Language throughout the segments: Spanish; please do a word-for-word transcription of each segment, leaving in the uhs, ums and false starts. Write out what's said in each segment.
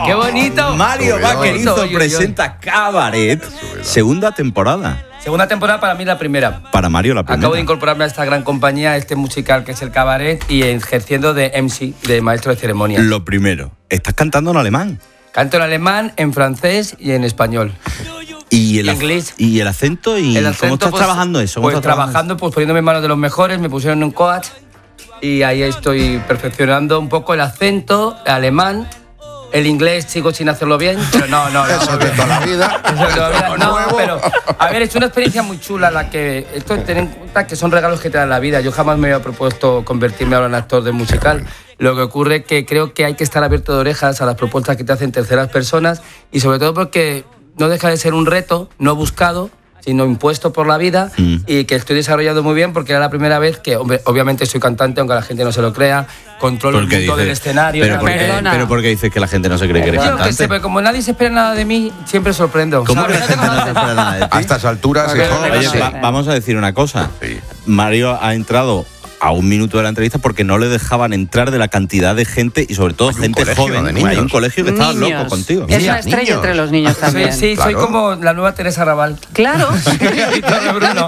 ¡Qué bonito! Mario Subidón. Vaquerizo Oye, oye. presenta Cabaret, segunda temporada. Segunda temporada para mí la primera. Para Mario la primera. Acabo de incorporarme a esta gran compañía, a este musical que es el Cabaret, y ejerciendo de M C, de maestro de ceremonias. Lo primero, estás cantando en alemán. Canto en alemán, en francés y en español. Y el, inglés. Y el acento, y El ¿cómo acento, estás pues, trabajando eso? ¿Cómo Pues estás trabajando trabajando, pues poniéndome en manos de los mejores, me pusieron en un coach y ahí estoy perfeccionando un poco el acento alemán. El inglés sigo sin hacerlo bien, pero no, no, no. Eso de toda la vida. Eso de toda la vida. No, Nuevo. pero a ver, es una experiencia muy chula la que esto ten en cuenta que son regalos que te dan la vida. Yo jamás me había propuesto convertirme ahora en actor de musical. Lo que ocurre es que creo que hay que estar abierto de orejas a las propuestas que te hacen terceras personas y sobre todo porque no deja de ser un reto no buscado, sino impuesto por la vida, mm. y que estoy desarrollando muy bien porque era la primera vez que, hombre, obviamente soy cantante, aunque la gente no se lo crea, controlo el mundo dices, del escenario. Pero porque, pero porque dices que la gente no se cree que eres Yo cantante. que sé, pero como nadie se espera nada de mí, siempre sorprendo. ¿Cómo ¿sabes? que la gente no se espera nada de ti? A estas alturas, Oye, hijo. Oye, sí. va- vamos a decir una cosa. Sí. Mario ha entrado a un minuto de la entrevista porque no le dejaban entrar de la cantidad de gente y sobre todo Hay un gente colegio joven. de niños. Hay un colegio que estaba Niños. loco contigo. Es Niños, una estrella niños. entre los niños Sí, también. sí, soy Claro. como la nueva Teresa Raval. Claro. Y Torre Bruno.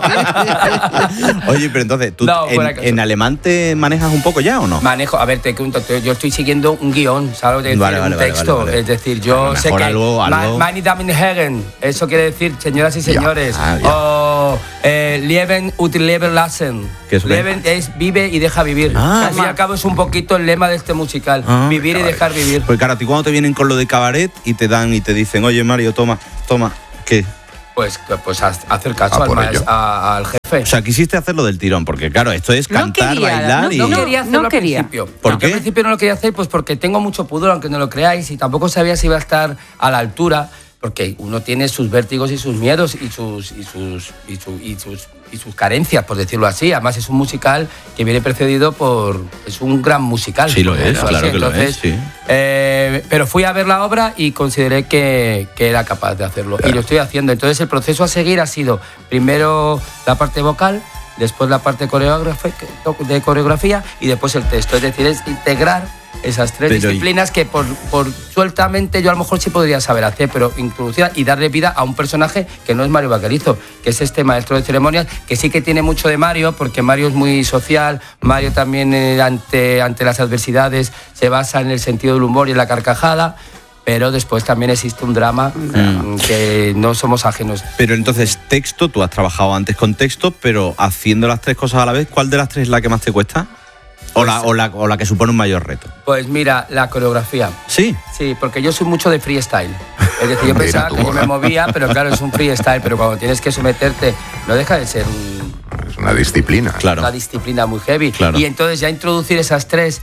Oye, pero entonces, ¿tú No, fuera en, caso. en alemán te manejas un poco ya o no? Manejo, a ver, te cuento, te- yo estoy siguiendo un guión, ¿sabes? De decir, Vale, vale, un vale, texto. vale, vale. Es decir, yo A lo sé mejor que. algo- algo- Ma- Meine Damen und Herren, eso quiere decir señoras y señores. Ah, ya. O eh, Leben und leben lassen. ¿Qué es qué? Leben es vive y deja vivir. Ah. Al fin y al cabo es un poquito el lema de este musical. Ah. Vivir y dejar vivir. Pues claro, a ti cuando te vienen con lo de cabaret y te dan y te dicen, oye Mario, toma, toma, ¿qué? Pues, pues haz- hacer caso Ah, al, por maes- ello. a- al jefe. O sea, quisiste hacerlo del tirón, porque claro, esto es No cantar, quería, bailar no- y... No no quería hacerlo no al quería. principio. ¿Por No, qué? Al principio no lo quería hacer pues porque tengo mucho pudor, aunque no lo creáis, y tampoco sabía si iba a estar a la altura, porque uno tiene sus vértigos y sus miedos y sus y sus y, su- y sus y sus carencias, por decirlo así. Además es un musical que viene precedido por es un gran musical. Sí, lo por es, decirlo claro así. que lo Entonces, es, sí. eh, pero fui a ver la obra y consideré que, que era capaz de hacerlo. Y lo estoy haciendo. Entonces el proceso a seguir ha sido primero la parte vocal, después la parte coreógrafa- de coreografía y después el texto. Es decir, es integrar esas tres Pero disciplinas que por, por sueltamente yo a lo mejor sí podría saber hacer, pero introducir y darle vida a un personaje que no es Mario Vaquerizo, que es este maestro de ceremonias, que sí que tiene mucho de Mario, porque Mario es muy social, Mario también eh, ante, ante las adversidades se basa en el sentido del humor y en la carcajada, pero después también existe un drama mm, que no somos ajenos. Pero entonces, texto, tú has trabajado antes con texto, pero haciendo las tres cosas a la vez, ¿cuál de las tres es la que más te cuesta? ¿O, Pues- la, o, la, o la que supone un mayor reto? Pues mira, la coreografía. Sí. Sí, porque yo soy mucho de freestyle. Es decir, yo Mira pensaba tú. que yo me movía, pero claro, es un freestyle, pero cuando tienes que someterte, no deja de ser un- Es una disciplina. Claro. una disciplina muy heavy. Claro. Y entonces ya introducir esas tres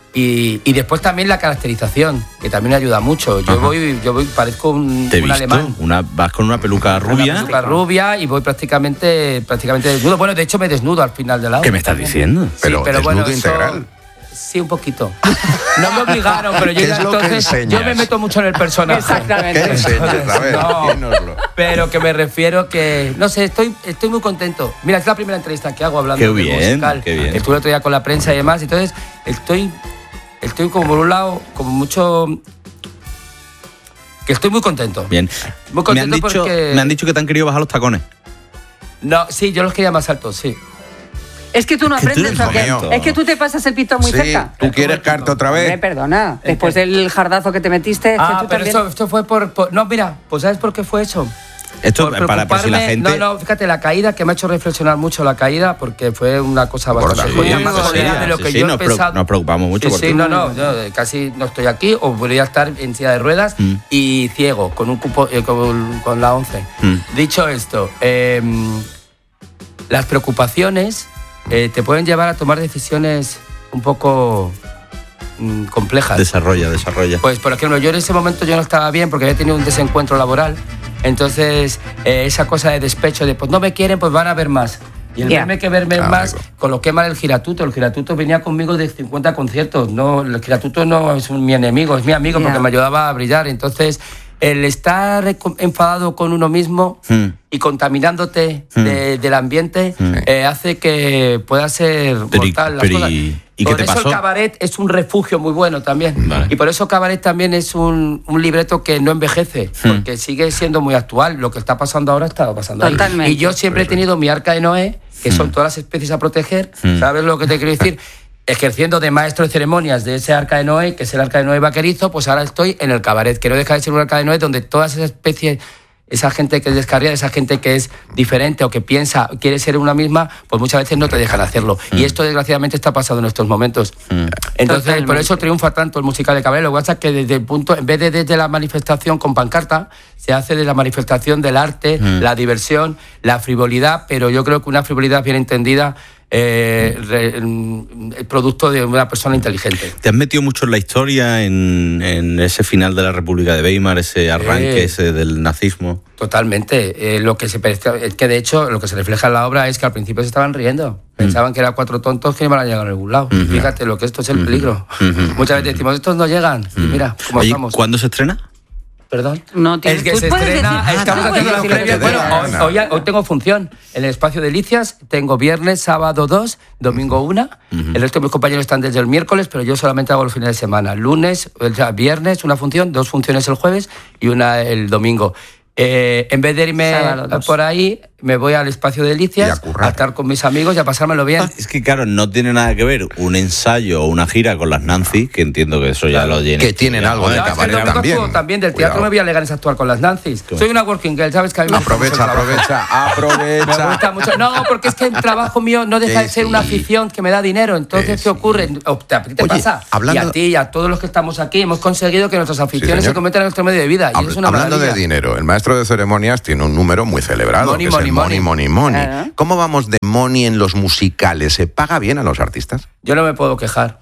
y, y después también la caracterización, que también ayuda mucho. Yo Ajá. voy, yo voy, parezco un, Te he un visto, alemán. una, vas con una peluca rubia. Una peluca rubia y voy prácticamente, prácticamente desnudo. Bueno, de hecho me desnudo al final de la obra. ¿Qué me estás también. diciendo? Sí, Pero pero bueno, desnudo eso- integral. Sí, un poquito. No me obligaron, pero yo ¿Qué ya es lo que entonces yo enseñas? me meto mucho en el personaje. Exactamente. ¿Qué enseñas? A ver, No. dínoslo. Pero que me refiero que, no sé, estoy, estoy muy contento. Mira, es la primera entrevista que hago hablando Qué del bien, musical. qué bien. Estuve el otro día con la prensa y demás, entonces estoy, estoy como por un lado, como mucho... Que estoy muy contento. Bien. Muy me, han contento dicho, porque... me han dicho que te han querido bajar los tacones. No, sí, yo los quería más altos, sí. Es que tú no Que tú aprendes, eres ¿o qué? mío. Es que tú te pasas el pito muy Sí, cerca. ¿tú quieres carta otra Hombre, vez? perdona. ¿El Después qué? del jardazo que te metiste, es que Ah, tú pero también... esto, esto fue por, por- No, mira, pues ¿sabes por qué fue eso? Esto Por para por si la preocuparme- gente. No, no, fíjate, la caída que me ha hecho reflexionar mucho la caída, porque fue una cosa bastante Gorda, jodida, sí, más sí, jodida sí, de lo sí, que sí, yo he nos, pensado. preocup- nos preocupamos mucho Sí, por sí, ti. no, no, yo casi no estoy aquí, o podría estar en silla de ruedas Mm. y ciego, con un cupo, eh, con, con la once. Mm. Dicho esto, eh, las preocupaciones eh, te pueden llevar a tomar decisiones un poco mm, complejas. Desarrolla, desarrolla. Pues, por ejemplo, yo en ese momento yo no estaba bien porque había tenido un desencuentro laboral. Entonces, eh, esa cosa de despecho de, pues no me quieren, pues van a ver más. Y el Ya. verme que verme Ah, más, amigo. coloqué mal el giratuto. El giratuto venía conmigo de cincuenta conciertos. No, el giratuto no es un- mi enemigo, es mi amigo Ya. porque me ayudaba a brillar. Entonces, el estar enfadado con uno mismo Mm. y contaminándote Mm. de- del ambiente eh, hace que pueda ser Pero y- mortal las pero y- cosas. ¿y qué por te eso pasó? el cabaret es un refugio muy bueno también. Vale. Y por eso Cabaret también es un, un libreto que no envejece, Mm. porque sigue siendo muy actual. Lo que está pasando ahora está pasando ahí. Totalmente. Y yo siempre he tenido mi arca de Noé, que son todas las especies a proteger. Mm. ¿Sabes lo que te quiero decir? Ejerciendo de maestro de ceremonias de ese arca de Noé, que es el arca de Noé vaquerizo, pues ahora estoy en el cabaret, que no deja de ser un arca de Noé donde todas esas especies, esa gente que es descarriada, esa gente que es diferente o que piensa, quiere ser una misma, pues muchas veces no te dejan hacerlo. Y esto desgraciadamente está pasando en estos momentos. Entonces, Totalmente. por eso triunfa tanto el musical de Cabaret. Lo que pasa es que desde el punto, en vez de desde la manifestación con pancarta, se hace de la manifestación del arte, la diversión, la frivolidad, pero yo creo que una frivolidad bien entendida eh, re- mm, el producto de una persona inteligente. ¿Te has metido mucho en la historia, en, en ese final de la República de Weimar, ese arranque Eh. ese del nazismo? Totalmente. Eh, lo que se parece- es que de hecho lo que se refleja en la obra es que al principio se estaban riendo. Pensaban que eran cuatro tontos que iban a llegar a ningún lado. Fíjate lo que esto es el peligro. Muchas veces decimos, estos no llegan. Y mira, cómo Oye, estamos. ¿cuándo se estrena? Perdón. No tienes- es que tú se puedes estrena, decir- estamos Ah, haciendo puedes las decir lo que previas. te Bueno, dé hoy, gana. hoy, hoy tengo función en el espacio de Delicias, tengo viernes, sábado dos, domingo una. El resto de mis compañeros están desde el miércoles, pero yo solamente hago los fines de semana. Lunes, o sea, viernes una función, dos funciones el jueves y una el domingo. Eh, en vez de irme Sábado dos. por ahí, me voy al espacio de Y Delicias a currar. a estar con mis amigos y a pasármelo bien. Es que claro, no tiene nada que ver un ensayo o una gira con las Nancy, que entiendo que eso ya lo llena. Que tienen algo de No, es que el cabaret domingo también. actúo también del teatro. Cuidado. Me voy a Leganés a actuar con las Nancy's. Claro. Soy una working girl, ¿sabes? Que a mí me gusta mucho el Aprovecha, trabajo. aprovecha, Me aprovecha. gusta mucho. No, porque es que el trabajo mío no deja de Sí, ser una sí. afición que me da dinero. Entonces, Sí, ¿qué sí. ocurre? O te- ¿A ti te Oye, pasa? hablando- Y a ti y a todos los que estamos aquí hemos conseguido que nuestras aficiones señor. se conviertan en nuestro medio de vida. Y Habl- es una Hablando maravilla. de dinero, el maestro de ceremonias tiene un número muy celebrado, Money, que money, es el money, money, money. Claro. ¿Cómo vamos de money en los musicales? ¿Se paga bien a los artistas? Yo no me puedo quejar.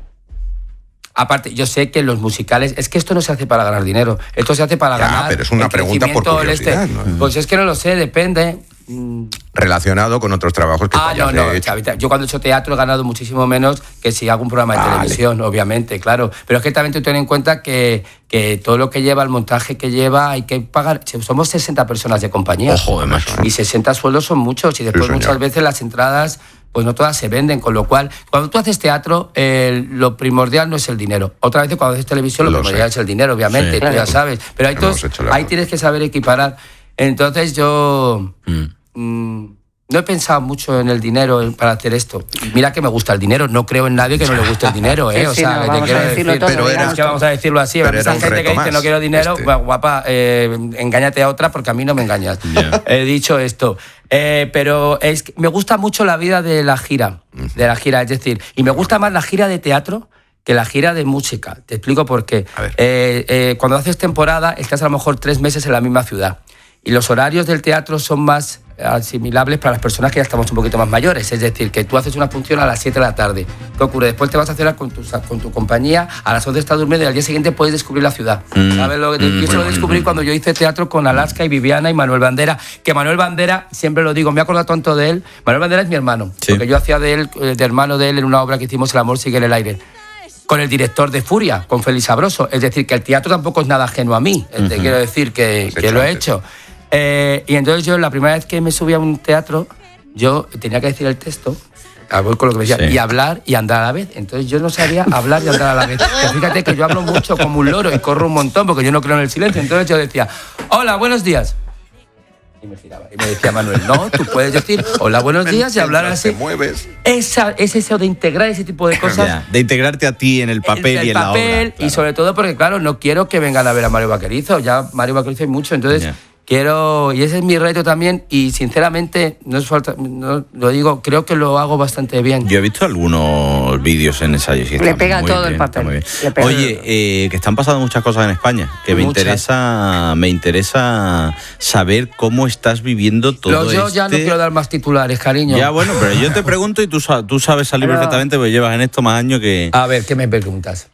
Aparte, yo sé que los musicales, es que esto no se hace para ganar dinero, esto se hace para Ya, ganar. pero es una el pregunta por crecimiento del este. curiosidad, ¿no? Pues es que no lo sé, depende. Mm, Relacionado con otros trabajos que Ah, tú no, hayas no. hecho. Chavita, yo cuando he hecho teatro he ganado muchísimo menos que si hago un programa de Vale. televisión, obviamente, claro. Pero es que también tú ten en cuenta que, que todo lo que lleva, el montaje que lleva, hay que pagar. Somos sesenta personas de compañía. Ojo, de macho, ¿eh? Y sesenta sueldos son muchos. Y después Sí, señor. muchas veces las entradas, pues no todas se venden. Con lo cual, cuando tú haces teatro, eh, lo primordial no es el dinero. Otra vez, cuando haces televisión, lo, Lo primordial sé. es el dinero, obviamente, Sí. tú ya Claro. sabes. Pero ahí, Hemos todos- hecho la ahí voz. tienes que saber equiparar. Entonces yo... Mm. Mm, no he pensado mucho en el dinero en- para hacer esto. Y mira que me gusta el dinero, no creo en nadie que no le guste el dinero, ¿eh? Sí, o sí, sea, no, que te vamos quiero a decirlo decir. todo, Pero era- Es que vamos a decirlo así, pero esa era un gente que reto dice más, no quiero dinero, este. gua- guapa, eh, engáñate a otra porque a mí no me engañas. Ya. He dicho esto. Eh, pero es que me gusta mucho la vida de la gira, de la gira, es decir, y me gusta más la gira de teatro que la gira de música. Te explico por qué. A ver. Eh, eh, cuando haces temporada, estás a lo mejor tres meses en la misma ciudad. Y los horarios del teatro son más asimilables para las personas que ya estamos un poquito más mayores. Es decir, que tú haces una función a las siete de la tarde. ¿Qué ocurre? Después te vas a hacer con tu, con tu compañía, a las once estás durmiendo y al día siguiente puedes descubrir la ciudad. Mm. ¿Sabes lo que te- Mm, Yo eso lo bueno, descubrí mm. cuando yo hice teatro con Alaska y Viviana y Manuel Bandera. Que Manuel Bandera, siempre lo digo, me he acordado tanto de él. Manuel Bandera es mi hermano. Sí. Porque yo hacía de él, eh, de hermano de él en una obra que hicimos, El amor sigue en el aire. Con el director de Furia, con Félix Sabroso. Es decir, que el teatro tampoco es nada ajeno a mí. Eh, Te quiero decir que, Has que hecho lo he antes. hecho. Eh, y entonces yo, la primera vez que me subí a un teatro, yo tenía que decir el texto, algo con lo que me decía, Sí. y hablar y andar a la vez. Entonces yo no sabía hablar y andar a la vez. Que fíjate que yo hablo mucho como un loro y corro un montón porque yo no creo en el silencio. Entonces yo decía, hola, buenos días. Y me giraba. Y me decía Manuel, no, tú puedes decir hola, buenos días y hablar Mientras así. te mueves. Esa, es eso de integrar ese tipo de cosas. Ya, de integrarte a ti en el papel el y en la obra. papel, claro. y sobre todo porque, claro, no quiero que vengan a ver a Mario Vaquerizo. Ya Mario Vaquerizo hay mucho, entonces Ya. quiero... Y ese es mi reto también, y sinceramente, no es falta, no, lo digo, creo que lo hago bastante bien. Yo he visto algunos vídeos en ensayos. y Le está pega muy todo el bien, papel. está muy bien. Le pega. Oye, eh, que están pasando muchas cosas en España. Que me Muchas. interesa, me interesa saber cómo estás viviendo todo Lo- yo ya no este- quiero dar más titulares, cariño. Ya, bueno, pero yo te pregunto y tú, sa- tú sabes salir Pero- perfectamente porque llevas en esto más años que, A ver, ¿qué me preguntas?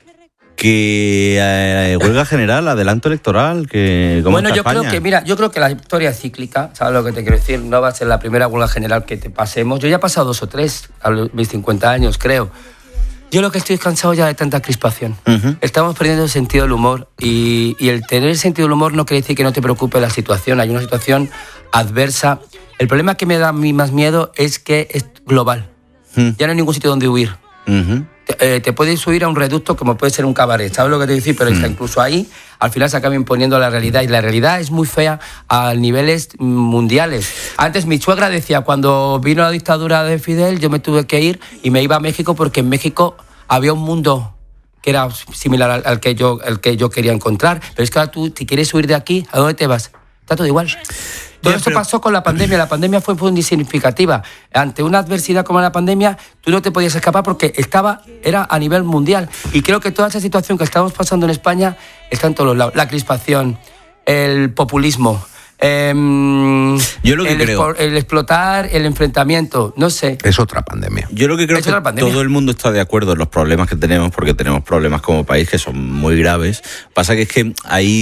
que eh, huelga general, adelanto electoral, que ¿cómo Bueno, está yo creo España? que, mira, yo creo que la historia es cíclica, ¿sabes lo que te quiero decir? No va a ser la primera huelga general que te pasemos. Yo ya he pasado dos o tres a los- mis cincuenta años, creo. Yo lo que estoy cansado ya de tanta crispación. Ujú. Estamos perdiendo el sentido del humor y, y el tener el sentido del humor no quiere decir que no te preocupe la situación. Hay una situación adversa. El problema que me da a mí más miedo es que es global. Mm. Ya no hay ningún sitio donde huir. Ujú. Te, eh, te puedes subir a un reducto como puede ser un cabaret, ¿sabes lo que te digo? Pero está incluso ahí, al final se acaba imponiendo la realidad y la realidad es muy fea a niveles mundiales. Antes mi suegra decía, cuando vino la dictadura de Fidel, yo me tuve que ir y me iba a México porque en México había un mundo que era similar al, al, que, yo, al que yo quería encontrar. Pero es que ahora tú, si quieres huir de aquí, ¿a dónde te vas? Está todo igual. Todo Bien, esto pero... pasó con la pandemia. La pandemia fue muy significativa. Ante una adversidad como la pandemia, tú no te podías escapar porque estaba, era a nivel mundial. Y creo que toda esa situación que estamos pasando en España está en todos los lados. La crispación, el populismo, eh, Yo lo que el, creo... expo- el explotar, el enfrentamiento, no sé. Es otra pandemia. Yo lo que creo Es es que otra pandemia. todo el mundo está de acuerdo en los problemas que tenemos, porque tenemos problemas como país que son muy graves. Pasa que es que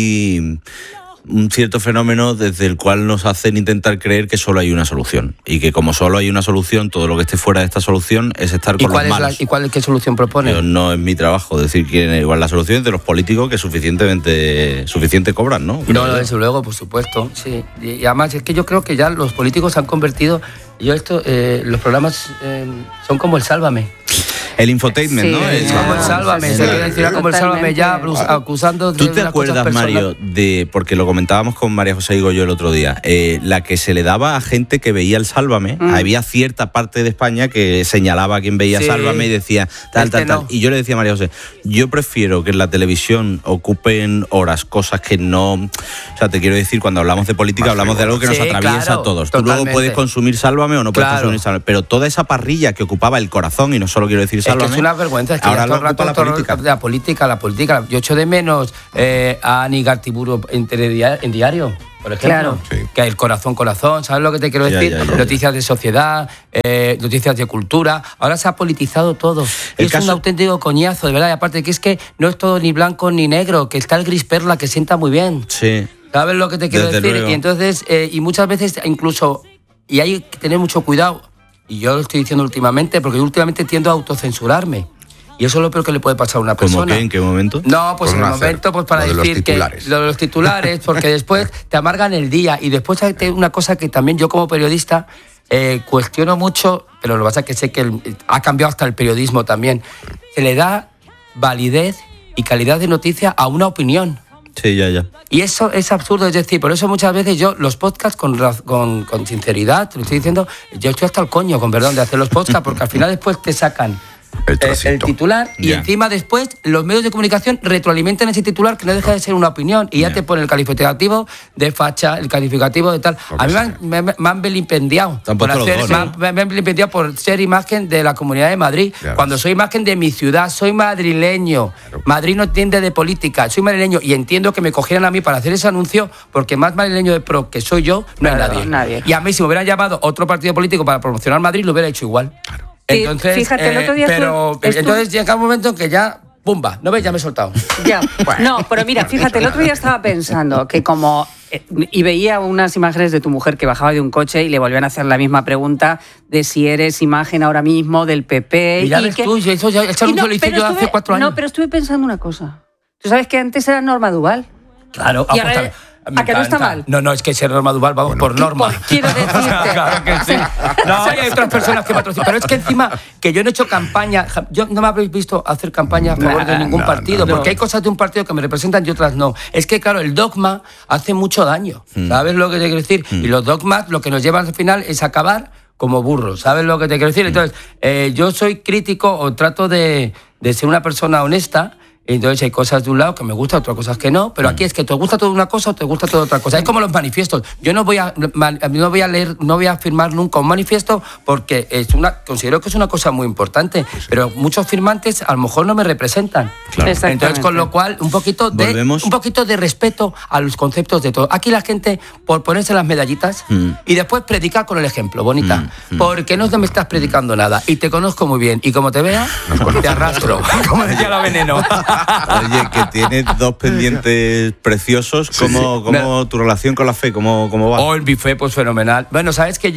hay un cierto fenómeno desde el cual nos hacen intentar creer que solo hay una solución. Y que como solo hay una solución, todo lo que esté fuera de esta solución es estar ¿Y con cuál, los es la, malos. ¿Y cuál qué solución propone? Pero no es mi trabajo decir quién es igual la solución de los políticos que suficientemente suficiente cobran, ¿no? No, no, desde luego, por supuesto, sí. Y, y además es que yo creo que ya los políticos se han convertido, yo esto, eh, los programas eh, son como el Sálvame. El infotainment, Sí, ¿no? Es Es como el sí, Sálvame, sí, se sí, quiere decir como el Sálvame ya totalmente. acusando de ¿Tú te unas cosas acuerdas, personales. Mario, de, porque lo comentábamos con María José y yo el otro día, eh, la que se le daba a gente que veía el Sálvame? Mm. Había cierta parte de España que señalaba a quien veía Sí. Sálvame y decía tal, Este tal, tal. no. Y yo le decía a María José, yo prefiero que en la televisión ocupen horas cosas que no... O sea, te quiero decir, cuando hablamos de política Más hablamos de algo que nos Sí, atraviesa claro, a todos. Tú luego totalmente. puedes consumir Sálvame o no puedes Claro. consumir Sálvame, pero toda esa parrilla que ocupaba el corazón, y no solo quiero decir Es que Sálvame... es una vergüenza, es que ahora ya todo lo el rato ocupa la todo el- política. la política, la política. Yo echo de menos eh, a Ani Gartiburu en, telediario- en diario, por ejemplo. Claro. Sí. Que el corazón, corazón, ¿sabes lo que te quiero Ya, decir? ya, ya. Noticias de sociedad, eh, noticias de cultura. Ahora se ha politizado todo. Y El es caso- un auténtico coñazo, de verdad. Y aparte que es que no es todo ni blanco ni negro, que está el gris perla que sienta muy bien. Sí. ¿Sabes lo que te quiero Desde decir? luego. Y entonces, eh, y muchas veces incluso, y hay que tener mucho cuidado, y yo lo estoy diciendo últimamente, porque yo últimamente tiendo a autocensurarme. Y eso es lo peor que le puede pasar a una ¿Cómo persona. qué? ¿En qué momento? No, pues Por en no el hacer momento, pues para lo de los decir que titulares. lo de los titulares, porque después te amargan el día. Y después hay una cosa que también yo como periodista eh, cuestiono mucho, pero lo que pasa es que sé que el- ha cambiado hasta el periodismo también. Se le da validez y calidad de noticia a una opinión. Sí, ya, ya. Y eso es absurdo, es decir, por eso muchas veces yo, los podcasts, con, raz- con, con sinceridad, te lo estoy diciendo, yo estoy hasta el coño, con perdón, de hacer los podcasts, porque al final después te sacan El eh, trocito. el titular y Ya. encima después los medios de comunicación retroalimentan ese titular que no deja de ser una opinión y ya Ya. te pone el calificativo de facha, el calificativo de tal. Lo A que mí me sea. han, me, me han vilipendiado Te han por puesto los hacer, dos, me, ¿no? han, me han vilipendiado por ser imagen de la Comunidad de Madrid. Ya Cuando ves. soy imagen de mi ciudad, soy madrileño. Claro. Madrid no entiende de política, soy madrileño y entiendo que me cogieran a mí para hacer ese anuncio porque más madrileño de pro que soy yo, no Claro, hay nadie. nadie. Y a mí si me hubieran llamado otro partido político para promocionar Madrid, lo hubiera hecho igual. Sí, Entonces, fíjate, el eh, otro día pero estuve- estuve- entonces llega un momento en que ya, ¡pumba! ¿No ves? Ya me he soltado. Ya. No, pero mira, fíjate, el otro día estaba pensando que como... eh, Y veía unas imágenes de tu mujer que bajaba de un coche y le volvían a hacer la misma pregunta de si eres imagen ahora mismo del P P. Y ya y ves que- tú, yo- eso ya, ese y anuncio no, lo hice pero yo hace estuve- cuatro años. No, pero estuve pensando una cosa. Tú sabes que antes era Norma Duval. Claro, Y ah, ahora- pues, me ¿a que no está encanta. mal? No, no, es que ser Norma Duval, vamos por norma. Pues quiero decirte. Claro que sí. No, hay otras personas que patrocinan. Pero es que encima, que yo no he hecho campaña, ja- yo no me habéis visto hacer campaña a favor de Nah, ningún no, partido, no, porque no. hay cosas de un partido que me representan y otras no. Es que, claro, el dogma hace mucho daño. ¿Sabes lo que te quiero decir? Y los dogmas lo que nos llevan al final es acabar como burros. ¿Sabes lo que te quiero decir? Entonces, eh, yo soy crítico o trato de, de ser una persona honesta. Entonces hay cosas de un lado que me gustan, otras cosas que no, pero aquí es que te gusta toda una cosa o te gusta toda otra cosa. Es como los manifiestos. Yo no voy a man- no voy a leer, no voy a firmar nunca un manifiesto porque es una, considero que es una cosa muy importante, pero muchos firmantes a lo mejor no me representan. Claro. Exactamente. Entonces, con lo cual, un poquito de Volvemos. un poquito de respeto a los conceptos de todo. Aquí la gente, por ponerse las medallitas Mm. y después predicar con el ejemplo, bonita. Mm, mm. Porque no me estás predicando nada y te conozco muy bien. Y como te vea, te arrastro. Como decía la veneno. Oye, que tienes dos pendientes preciosos. ¿Cómo, sí. cómo tu relación con la fe? ¿Cómo, cómo va? Oh, el bife, pues fenomenal. Bueno, sabes que yo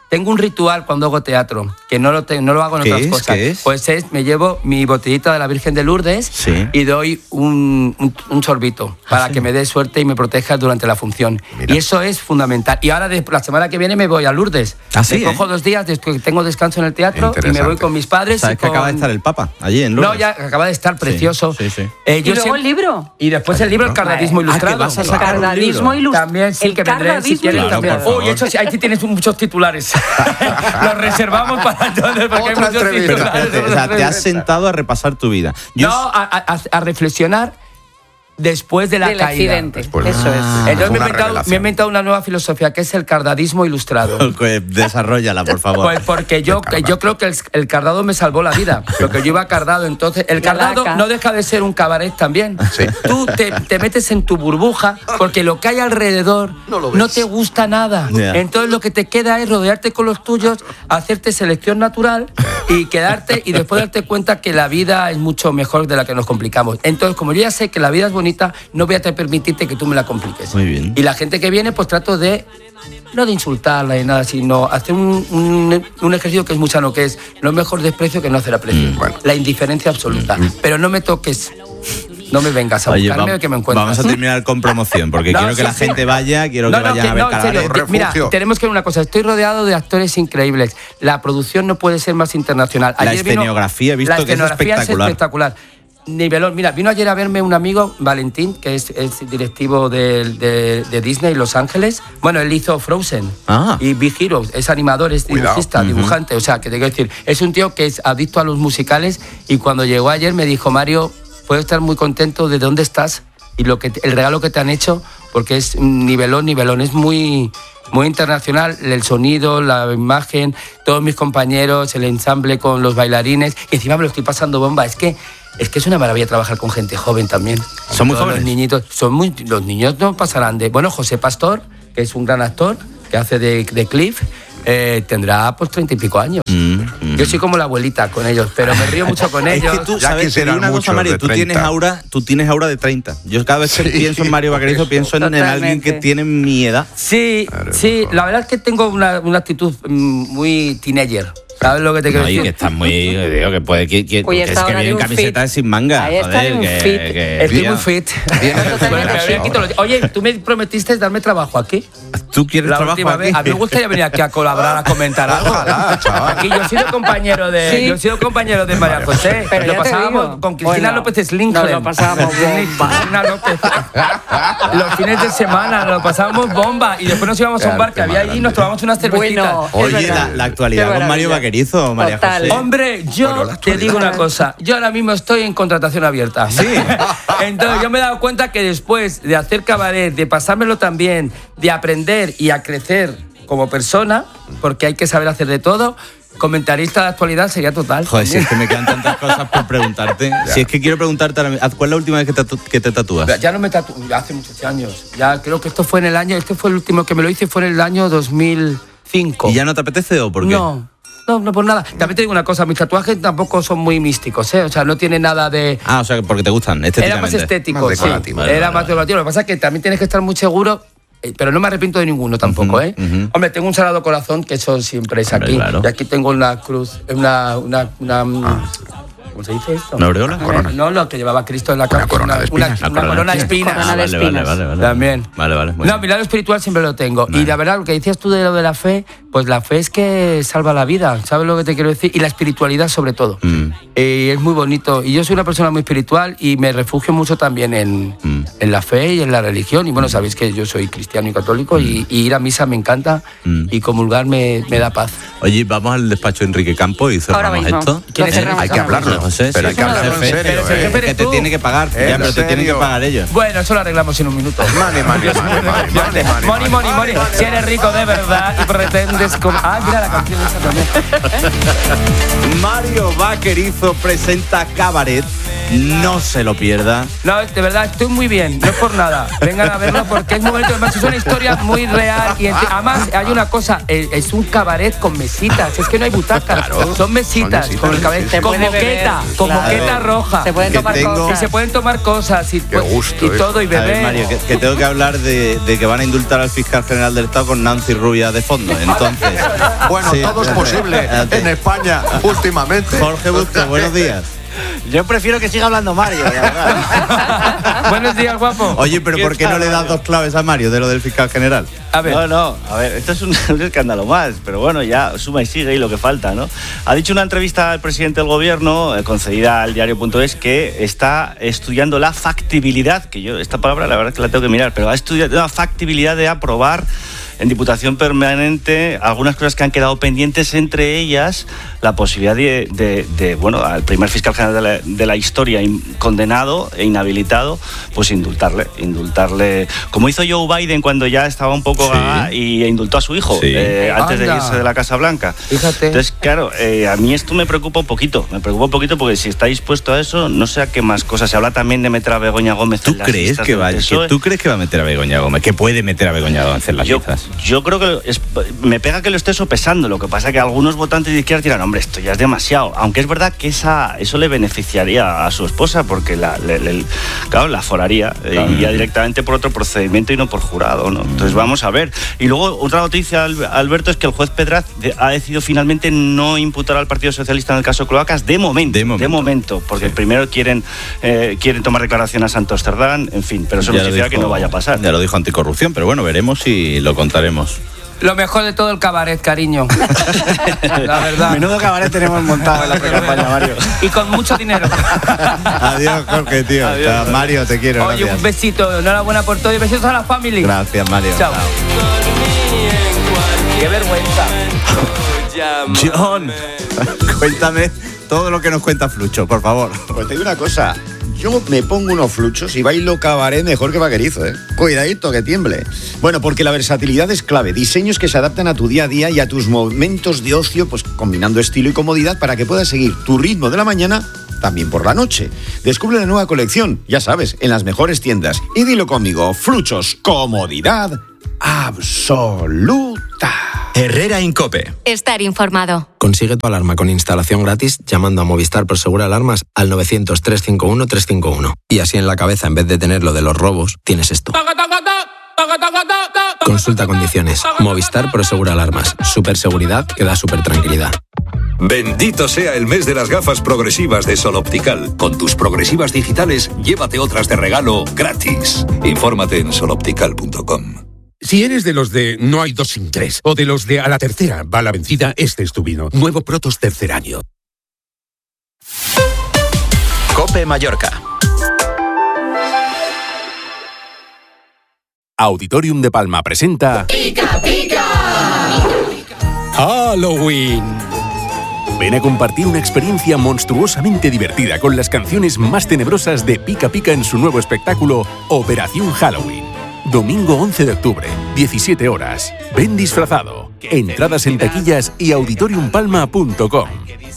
tengo un ritual cuando hago teatro, que no lo, te, no lo hago en ¿Qué otras es? cosas. ¿Qué es? Pues es, me llevo mi botellita de la Virgen de Lourdes Sí. y doy un, un, un sorbito para sí. que me dé suerte y me proteja durante la función. Mira. Y eso es fundamental. Y ahora, de, la semana que viene, me voy a Lourdes. Ah, sí, me cojo ¿eh? dos días, después que tengo descanso en el teatro, y me Interesante. voy con mis padres. ¿Sabes y que con... acaba de estar el Papa allí en Lourdes? No, ya acaba de estar precioso. Sí, sí, sí. Eh, ¿Y yo luego siempre- el libro? Y después el libro El Cardadismo Ah, Ilustrado. que vas a sacar un Cardadismo libro. ilustrado. También sí, El que vendré si cardadismo quieres Claro, también. por favor. Uy, eso sí, ahí sí tienes muchos titulares. Los reservamos para entonces porque hay Otra muchos entrevista. titulares. O sea, te has sentado a repasar tu vida. Yo No, a, a- a reflexionar después de la Del caída. accidente. Después. Eso Ah. es. Entonces me he, Una inventado, revelación. me he inventado una nueva filosofía que es el cardadismo ilustrado. Pues, desarróllala, por favor. Pues porque yo, que yo creo que el, el cardado me salvó la vida, porque yo iba cardado. Entonces, el La cardado laca. no deja de ser un cabaret también. Sí. Tú te, te metes en tu burbuja porque lo que hay alrededor No lo no, ves. te gusta nada. Ya. Entonces, lo que te queda es rodearte con los tuyos, hacerte selección natural y quedarte y después darte cuenta que la vida es mucho mejor de la que nos complicamos. Entonces, como yo ya sé que la vida es bonita, no voy a permitirte que tú me la compliques. Muy bien. Y la gente que viene, pues trato de no de insultarla ni nada, sino hacer un, un, un ejercicio que es muy sano, que es no mejor desprecio que no hacer aprecio. Mm, bueno. La indiferencia absoluta. Pero no me toques, no me vengas a Oye, buscarme vam- que me encuentres. vamos a terminar con promoción, porque No, quiero que sí, la sí. gente vaya, quiero No, que no, vayan que- a ver no, en cada serio, vez. te- mira, Refugio. tenemos que ver una cosa. Estoy rodeado de actores increíbles. La producción no puede ser más internacional. La Ayer vino- escenografía he visto la que es escenografía espectacular. espectacular. Nivelón. Mira, vino ayer a verme un amigo, Valentín, que es, es directivo de, de, de Disney Los Ángeles. Bueno, él hizo Frozen Ah. y Big Hero. Es animador, es Cuidado. dibujista, dibujante. O sea, que te quiero decir, es un tío que es adicto a los musicales y cuando llegó ayer me dijo, Mario, puedo estar muy contento de dónde estás y lo que te- el regalo que te han hecho, porque es un nivelón, nivelón. Es muy... muy internacional, el sonido, la imagen, todos mis compañeros, el ensamble con los bailarines, y encima me lo estoy pasando bomba. Es que es que es una maravilla trabajar con gente joven también. ¿Son muy Todos jóvenes? Los niñitos, son muy, los niños no pasarán de... Bueno, José Pastor, que es un gran actor, que hace de, de Cliff, eh, tendrá pues treinta y pico años. Mm, mm. Yo soy como la abuelita con ellos, pero me río mucho con Es ellos. que tú, Ya ¿sabes? Te quisieran digo una cosa, muchos Mario, de tú tienes treinta. aura, tú tienes aura de treinta. Yo cada vez que Sí. pienso en Mario Vaquerizo pienso en, en alguien que Totalmente. tiene mi edad. Sí, Claro, sí, mejor. la verdad es que tengo una, una actitud mm, muy teenager. ¿Sabes lo que te quiero No, y decir? que estás muy, digo, que puede que, que, Oye, que está es que ahora de vienen un camisetas fit. sin manga, Ahí está joder, de un que, fit. que- Estoy Bien. muy fit. Bien. Bueno, me voy a quitar los- Oye, tú me prometiste darme trabajo aquí. ¿Tú quieres La trabajo última aquí? vez. A mí me gustaría venir aquí a colaborar, a comentar algo. Ojalá, chaval. Aquí yo he sido compañero de, Sí. yo he sido compañero de María José. Pero lo ya te pasábamos digo. con Cristina Bueno, López Slinklen. nos lo pasábamos bomba. Cristina López. Los fines de semana nos lo pasábamos bomba y después nos íbamos a un bar que había allí y nos tomamos unas cervecitas. Bueno, es Oye, la, verdad. la actualidad Qué con Mario maravilla. Vaquerizo, María Total. José. Hombre, yo Bueno, la te digo una cosa. Yo ahora mismo estoy en contratación abierta. Sí. Entonces yo me he dado cuenta que después de hacer cabaret, de pasármelo tan bien, de aprender y a crecer como persona, porque hay que saber hacer de todo, comentarista de actualidad sería total. Joder, si es que me quedan tantas cosas por preguntarte. Si es que quiero preguntarte, ahora mismo, ¿cuál es la última vez que te, tatu- que te tatúas? Ya no me tatúo, ya hace muchos años. Ya creo que esto fue en el año, este fue el último que me lo hice, fue en el año dos mil cinco. ¿Y ya no te apetece o por qué? No. No, no por nada. También te digo una cosa, mis tatuajes tampoco son muy místicos, ¿eh? O sea, no tiene nada de... Ah, o sea, porque te gustan Era estéticamente. más estético, Más sí. decorativo. Vale, Era vale, más vale. decorativo. Lo que pasa es que también tienes que estar muy seguro, eh, pero no me arrepiento de ninguno tampoco, Ujú, ¿eh? ujú. Hombre, tengo un sagrado corazón, que eso siempre es Hombre, aquí. claro. Y aquí tengo una cruz, una... una, una ¿Cómo se dice esto? ¿Una aureola? Corona. No, lo que llevaba Cristo en la cabeza. corona de espinas. Una, Una una corona de espinas. Corona Ah, de vale, vale, espinas. vale, vale. También. Vale, vale. muy No, bien. milagro espiritual siempre lo tengo. Vale. Y la verdad, lo que decías tú de lo de la fe, pues la fe es que salva la vida, ¿sabes lo que te quiero decir? Y la espiritualidad sobre todo. Mm. Eh, es muy bonito. Y yo soy una persona muy espiritual y me refugio mucho también en, Mm. en la fe y en la religión. Y bueno, sabéis que yo soy cristiano y católico y, y ir a misa me encanta Mm. y comulgar me, me da paz. Oye, vamos al despacho de Enrique Campo y cerramos Ahora mismo. esto. ¿Quién es ¿Eh? el Hay que hablarlo. José, Pero sí, hay que es el hablarlo en jefe. serio, Pero si el ¿eh? jefe Es que eres te tú. tiene que pagar. ¿En Ya, pero te tienen que serio? pagar ellos. Bueno, eso lo arreglamos en un minuto. Money, money, money, money, money, money, Money, money, money. Si eres rico de verdad y pretendes... com- Ah, mira la canción esa también. Mario Vaquerizo presenta Cabaret no se lo pierda. No, de verdad, estoy muy bien, no es por nada. Vengan a verlo porque es muy bonito. Además, es una historia muy real. Y además, hay una cosa, es un cabaret con mesitas. Es que no hay butacas, claro, son mesitas. Son mesitas, con el cabaret, sí, con moqueta, con claro, moqueta roja. Se pueden tomar tengo, cosas. Y se pueden tomar cosas. Y, Qué gusto, y todo, y beber. A ver, Mario, que, que tengo que hablar de, de que van a indultar al fiscal general del Estado con Nancy Rubia de fondo. Entonces, bueno, sí, todo es posible en España últimamente. Jorge Bustos, buenos días. Yo prefiero que siga hablando Mario, la verdad. Buenos días, guapo. Oye, pero ¿por qué no le das dos claves a Mario de lo del fiscal general? A ver. No, no, a ver, esto es un, un escándalo más, pero bueno, ya suma y sigue y lo que falta, ¿no? Ha dicho una entrevista al presidente del gobierno, eh, concedida al diario punto es, que está estudiando la factibilidad, que yo esta palabra la verdad es que la tengo que mirar, pero ha estudiado la factibilidad de aprobar en Diputación Permanente algunas cosas que han quedado pendientes, entre ellas la posibilidad de, de, de bueno, al primer fiscal general de la, de la historia in, condenado e inhabilitado, pues indultarle, indultarle, como hizo Joe Biden cuando ya estaba un poco, sí, ah, y indultó a su hijo, sí, eh, antes Anda. de irse de la Casa Blanca. Fíjate. Entonces, claro, eh, a mí esto me preocupa un poquito, me preocupa un poquito porque si está dispuesto a eso, no sé a qué más cosas. Se habla también de meter a Begoña Gómez ¿Tú en las crees listas que va, que, ¿Tú crees que va a meter a Begoña Gómez? ¿Que puede meter a Begoña Gómez en las yo, listas? Yo creo que es, me pega que lo esté sopesando. Lo que pasa es que algunos votantes de izquierda dirán, hombre, esto ya es demasiado. Aunque es verdad que esa, eso le beneficiaría a su esposa porque la, le, le, claro, la foraría, claro, y ya directamente por otro procedimiento y no por jurado, ¿no? Entonces vamos a ver. Y luego otra noticia, Alberto, es que el juez Pedraz ha decidido finalmente no imputar al Partido Socialista en el caso Cloacas de momento. De momento, de momento porque sí, primero quieren, eh, quieren tomar declaración a Santos Cerdán, en fin, pero eso no significa que no vaya a pasar. Ya lo dijo Anticorrupción, pero bueno, veremos y lo contaremos. Lo mejor de todo el cabaret, cariño. La verdad. Menudo cabaret tenemos montado en la pre-campaña, Mario. Y con mucho dinero. Adiós, Jorge, tío. Adiós, Chao, Mario, te quiero. Oye, gracias. Un besito. Enhorabuena por todo y besitos a la family. Gracias, Mario. Chao. Chao. Qué vergüenza. John, cuéntame todo lo que nos cuenta Flucho, por favor. Pues te digo una cosa. Yo me pongo unos fluchos y bailo cabaret mejor que vaquerizo, ¿eh? Cuidadito, que tiemble. Bueno, porque la versatilidad es clave. Diseños que se adaptan a tu día a día y a tus momentos de ocio, pues combinando estilo y comodidad para que puedas seguir tu ritmo de la mañana también por la noche. Descubre la nueva colección, ya sabes, en las mejores tiendas. Y dilo conmigo, Fluchos, comodidad absoluta. Herrera Incope. Estar informado. Consigue tu alarma con instalación gratis llamando a Movistar Prosegur Alarmas al novecientos, trescientos cincuenta y uno, trescientos cincuenta y uno. Y así en la cabeza, en vez de tener lo de los robos, tienes esto. Consulta condiciones. Movistar Prosegur Alarmas. Superseguridad que da super tranquilidad. Bendito sea el mes de las gafas progresivas de Sol Optical. Con tus progresivas digitales, llévate otras de regalo gratis. Infórmate en sol optical punto com. Si eres de los de no hay dos sin tres o de los de a la tercera va la vencida, este es tu vino. Nuevo Protos tercer año. COPE Mallorca. Auditorium de Palma presenta ¡Pica, pica! Halloween. Ven a compartir una experiencia monstruosamente divertida con las canciones más tenebrosas de Pica Pica en su nuevo espectáculo Operación Halloween. Domingo once de octubre, diecisiete horas. Ven disfrazado. Entradas en taquillas y auditorium palma punto com.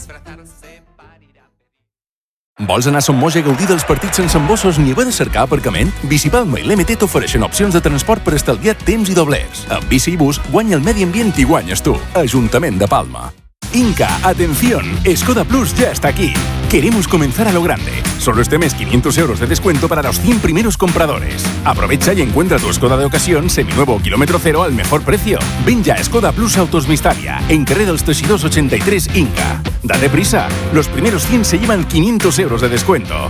Vols anar a Son Moix a gaudir dels partits sense embossos ni haver de cercar aparcament? Bicipalma i l'M T t'ofereixen opcions de transport per estalviar temps i doblers. Amb bici i bus, guanya el medi ambient i guanyes tu. Ajuntament de Palma. Inca, atención, Skoda Plus ya está aquí. Queremos comenzar a lo grande. Solo este mes quinientos euros de descuento para los cien primeros compradores. Aprovecha y encuentra tu Skoda de ocasión, seminuevo o kilómetro cero al mejor precio. Ven ya a Skoda Plus Autos Vistalia, en carrer dels Teixidors ochenta y tres Inca. Date prisa, los primeros cien se llevan quinientos euros de descuento.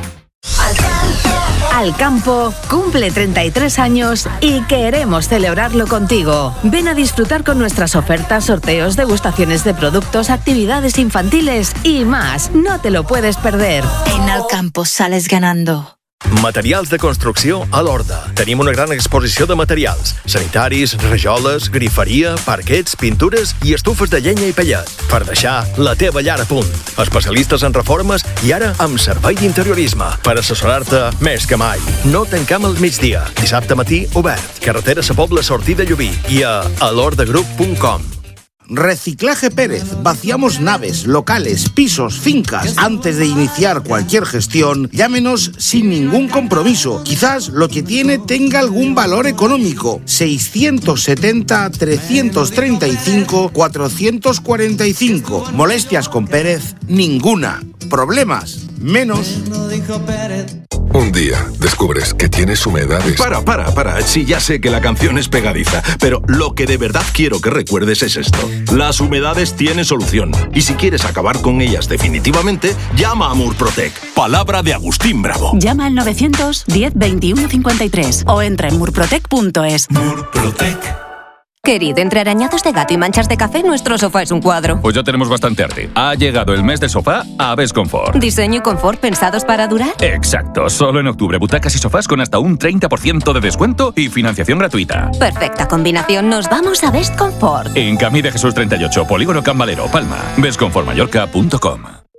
Alcampo cumple treinta y tres años y queremos celebrarlo contigo. Ven a disfrutar con nuestras ofertas, sorteos, degustaciones de productos, actividades infantiles y más. No te lo puedes perder. En Alcampo sales ganando. Materials de construcció a l'Horda. Tenim una gran exposició de materials. Sanitaris, rajoles, griferia, parquets, pintures i estufes de llenya i pellet. Per deixar la teva llar a punt. Especialistes en reformes i ara amb servei d'interiorisme. Per assessorar-te més que mai. No tancam al migdia. Dissabte matí obert. Carretera Sa Pobla, sortida Llubí. I a alordagroup punt com. Reciclaje Pérez. Vaciamos naves, locales, pisos, fincas. Antes de iniciar cualquier gestión, llámenos sin ningún compromiso. Quizás lo que tiene tenga algún valor económico. seiscientos setenta, trescientos treinta y cinco, cuatrocientos cuarenta y cinco. Molestias con Pérez, ninguna. Problemas, menos. Un día descubres que tienes humedades. Para, para, para. Sí, ya sé que la canción es pegadiza, pero lo que de verdad quiero que recuerdes es esto. Las humedades tienen solución. Y si quieres acabar con ellas definitivamente, llama a Murprotec. Palabra de Agustín Bravo. Llama al novecientos diez veintiuno cincuenta y tres o entra en murprotec punto es. Murprotec. Querido, entre arañazos de gato y manchas de café, nuestro sofá es un cuadro. Pues ya tenemos bastante arte. Ha llegado el mes del sofá a Besconfort. ¿Diseño y confort pensados para durar? Exacto. Solo en octubre, butacas y sofás con hasta un treinta por ciento de descuento y financiación gratuita. Perfecta combinación. Nos vamos a Besconfort. En Camí de Jesús treinta y ocho, Polígono Can Valero, Palma. besconfort mallorca punto com.